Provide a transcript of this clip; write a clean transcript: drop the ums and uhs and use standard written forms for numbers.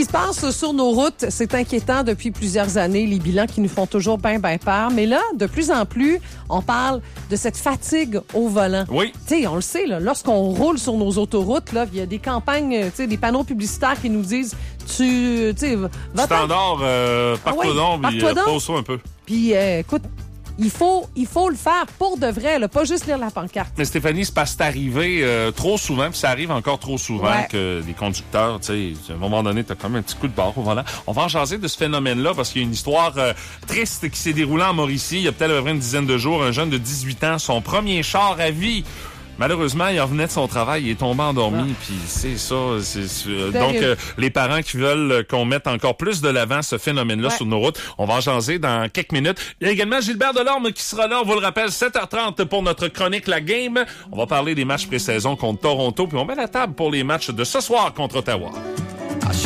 qui se passe sur nos routes, c'est inquiétant depuis plusieurs années, les bilans qui nous font toujours bien peur. Mais là, de plus en plus, on parle de cette fatigue au volant. Oui. Tu sais, on le sait, là, lorsqu'on roule sur nos autoroutes, là, il y a des campagnes, tu sais, des panneaux publicitaires qui nous disent, tu sais, standard, pars-toi donc, puis pose-toi un peu. Puis, écoute, il faut le faire pour de vrai, là, pas juste lire la pancarte. Mais Stéphanie, c'est parce que c'est arrivé trop souvent, puis ça arrive encore trop souvent que les conducteurs, tu sais, à un moment donné, t'as quand même un petit coup de barre au volant. On va en jaser de ce phénomène-là parce qu'il y a une histoire triste qui s'est déroulée en Mauricie il y a peut-être à peu près une dizaine de jours. Un jeune de 18 ans, son premier char à vie. Malheureusement, il revenait de son travail, il est tombé endormi, puis c'est ça. Donc, les parents qui veulent qu'on mette encore plus de l'avant ce phénomène-là sur nos routes, on va en jaser dans quelques minutes. Il y a également Gilbert Delorme qui sera là, on vous le rappelle, 7h30 pour notre chronique La Game. On va parler des matchs pré-saison contre Toronto, puis on met la table pour les matchs de ce soir contre Ottawa.